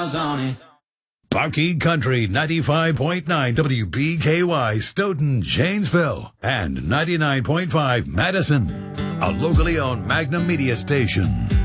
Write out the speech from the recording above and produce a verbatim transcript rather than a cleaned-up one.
miles on it. Bucky Country ninety-five point nine W B K Y Stoughton, Janesville, and ninety-nine point five Madison, a locally owned Magnum Media station.